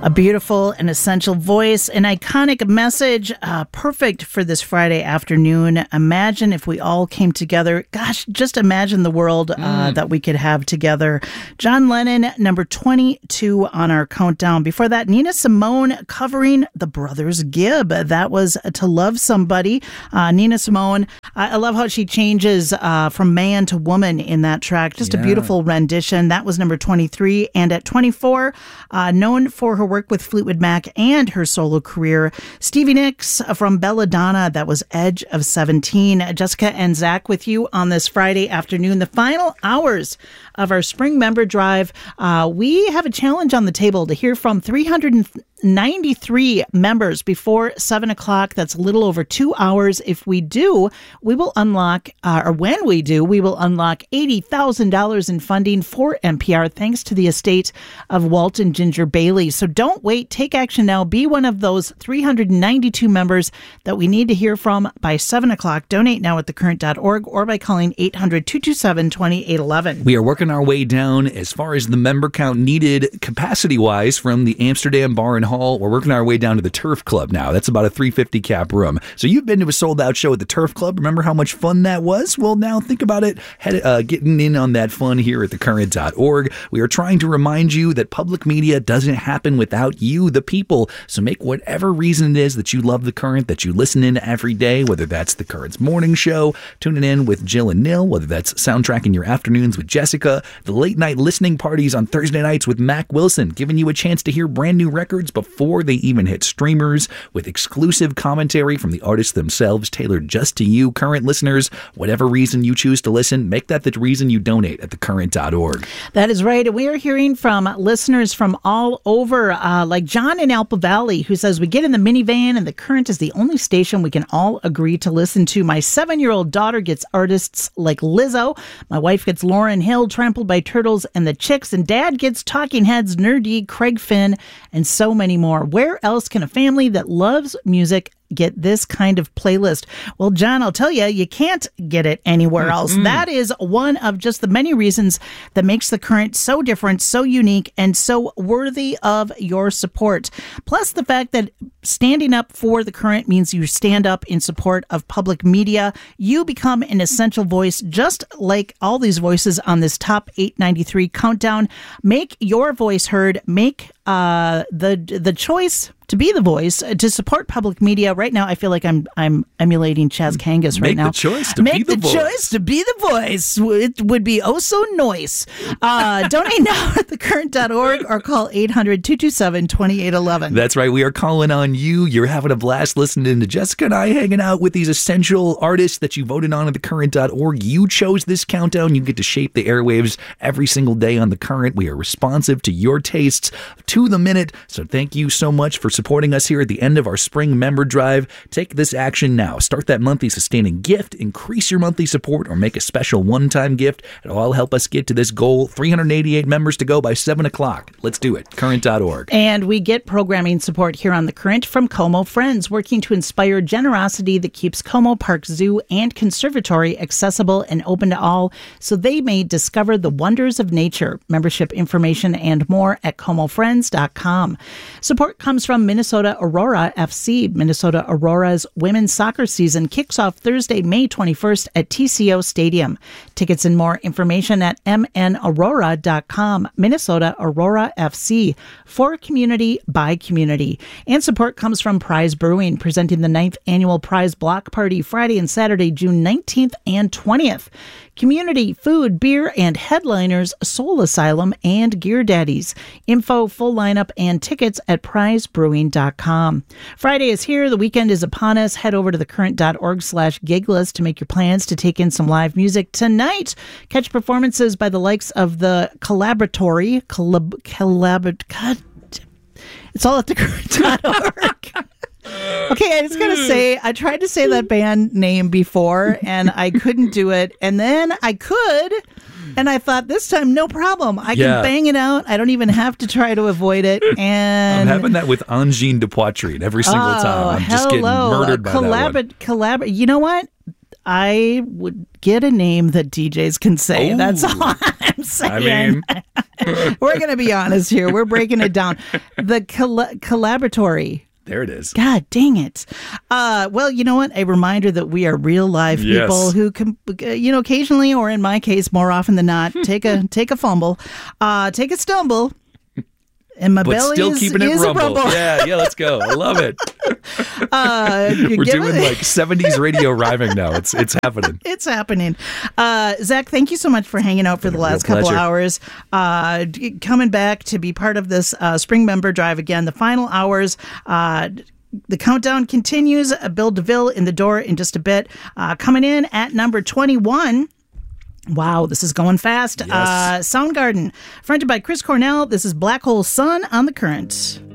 A beautiful and essential voice, an iconic message, perfect for this Friday afternoon. Imagine if we all came together. Gosh, just imagine the world that we could have together. John Lennon, number 22 on our countdown. Before that, Nina Simone covering the Brothers Gibb. That was To Love Somebody. Nina Simone, I love how she changes from man to woman in that track. Just a beautiful rendition. That was number 23. And at 24, known for her work with Fleetwood Mac and her solo career, Stevie Nicks from Belladonna. That was Edge of 17. Jessica and Zach with you on this Friday afternoon, the final hours of our spring member drive. We have a challenge on the table to hear from 393 members before 7 o'clock. That's a little over 2 hours. If we do, we will unlock, or when we do, we will unlock $80,000 in funding for NPR, thanks to the estate of Walt and Ginger Bailey. So don't wait. Take action now. Be one of those 392 members that we need to hear from by 7 o'clock. Donate now at thecurrent.org or by calling 800-227-2811. We are working our way down as far as the member count needed capacity-wise from the Amsterdam Bar and Hall. We're working our way down to the Turf Club now. That's about a 350 cap room. So you've been to a sold-out show at the Turf Club. Remember how much fun that was? Well, now think about it. Getting in on that fun here at thecurrent.org. We are trying to remind you that public media doesn't happen without you, the people. So make whatever reason it is that you love The Current, that you listen in every day, whether that's The Current's morning show, tuning in with Jill and Nil, whether that's soundtracking your afternoons with Jessica, the late night listening parties on Thursday nights with Mac Wilson, giving you a chance to hear brand new records before they even hit streamers, with exclusive commentary from the artists themselves tailored just to you, Current listeners. Whatever reason you choose to listen, make that the reason you donate at thecurrent.org. That is right. We are hearing from listeners from all over, like John in Alpa Valley, who says, we get in the minivan and The Current is the only station we can all agree to listen to. My 7-year-old daughter gets artists like Lizzo. My wife gets Lauryn Hill, Trampled by Turtles and the Chicks, and Dad gets Talking Heads, Nerdy, Craig Finn, and so many more. Where else can a family that loves music get this kind of playlist? Well, John, I'll tell you, you can't get it anywhere else. That is one of just the many reasons that makes The Current so different, so unique, and so worthy of your support. Plus the fact that standing up for The Current means you stand up in support of public media. You become an essential voice, just like all these voices on this top 893 countdown. Make your voice heard. Make the choice to be the voice, to support public media. Right now, I feel like I'm emulating Chaz Kangas right now. Make the choice to be the voice. Make the choice to be the voice. It would be oh so nice. Donate now at thecurrent.org or call 800-227-2811. That's right. We are calling on you. You're having a blast listening to Jessica and I hanging out with these essential artists that you voted on at thecurrent.org. You chose this countdown. You get to shape the airwaves every single day on The Current. We are responsive to your tastes to the minute. So thank you so much for supporting us here at the end of our spring member drive. Take this action now. Start that monthly sustaining gift, increase your monthly support, or make a special one-time gift. It'll all help us get to this goal. 388 members to go by 7 o'clock. Let's do it. Current.org. And we get programming support here on The Current from Como Friends, working to inspire generosity that keeps Como Park Zoo and Conservatory accessible and open to all, so they may discover the wonders of nature. Membership information and more at comofriends.com. Support comes from Minnesota Aurora FC. Minnesota Aurora's women's soccer season kicks off Thursday, May 21st at TCO Stadium. Tickets and more information at mnaurora.com. Minnesota Aurora FC, for community by community. And support comes from Prize Brewing, presenting the 9th annual Prize Block Party Friday and Saturday, June 19th and 20th. Community, food, beer, and headliners, Soul Asylum and Gear Daddies. Info, full lineup, and tickets at prizebrewing.com. Friday is here. The weekend is upon us. Head over to thecurrent.org/giglist to make your plans to take in some live music tonight. Catch performances by the likes of the Collaboratory. God, it's all at thecurrent.org. Okay, I just gotta say, I tried to say that band name before, and I couldn't do it. And then I could, and I thought this time, no problem. I can bang it out. I don't even have to try to avoid it. And I'm having that with Angine de Poitrine every single time. I'm just getting murdered by that one. You know what? I would get a name that DJs can say. That's all I'm saying. We're going to be honest here. We're breaking it down. The collaboratory. There it is. God dang it. Well, you know what? A reminder that we are real live people who can, occasionally, or in my case, more often than not, take a fumble, take a stumble. And my belly still keeping it rumble. Yeah, let's go. I love it. We're doing like 70s radio rhyming now. It's happening. It's happening. Zach, thank you so much for hanging out for the last couple hours. Coming back to be part of this spring member drive again. The final hours. The countdown continues. Bill DeVille in the door in just a bit. Coming in at number 21. Wow, this is going fast. Yes. Soundgarden, fronted by Chris Cornell. This is Black Hole Sun on the Current.